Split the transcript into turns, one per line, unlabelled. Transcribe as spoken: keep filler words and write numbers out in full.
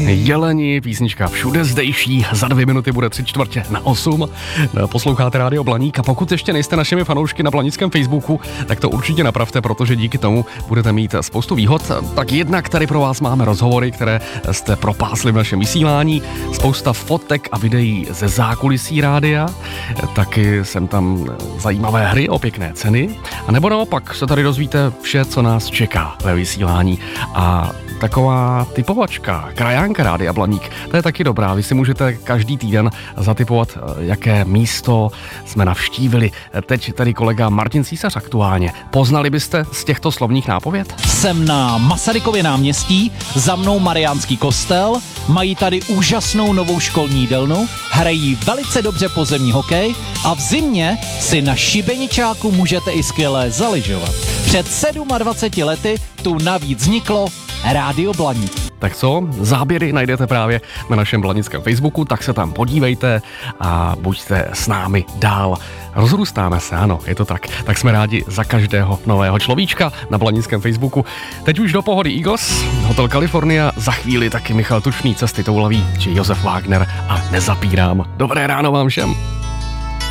Jeleni, písnička všude zdejší, za dvě minuty bude tři čtvrtě na osm. Posloucháte Rádio Blaník a pokud ještě nejste našimi fanoušky na blanickém Facebooku, tak to určitě napravte, protože díky tomu budete mít spoustu výhod. Tak jednak tady pro vás máme rozhovory, které jste propásli v našem vysílání, spousta fotek a videí ze zákulisí rádia, taky jsem tam zajímavé hry o pěkné ceny, a nebo naopak se tady dozvíte vše, co nás čeká ve vysílání. A taková typovačka, krajánka Rádia Blaník, to je taky dobrá. Vy si můžete každý týden zatipovat, jaké místo jsme navštívili. Teď tady kolega Martin Císař aktuálně. Poznali byste z těchto slovních nápověd?
Jsem na Masarykově náměstí, za mnou Mariánský kostel, mají tady úžasnou novou školní jídelnu, hrají velice dobře pozemní hokej a v zimě si na šibeničáku můžete i skvěle zaližovat. Před dvaceti sedmi lety tu navíc vzniklo Rádio Blaník.
Tak co? Záběry najdete právě na našem blanickém Facebooku, tak se tam podívejte a buďte s námi dál. Rozrůstáme se, ano, je to tak. Tak jsme rádi za každého nového človíčka na blanickém Facebooku. Teď už do pohody Eagles, Hotel California, za chvíli taky Michal Tučný, Cesty toulaví, či Josef Wagner a nezapírám. Dobré ráno vám všem.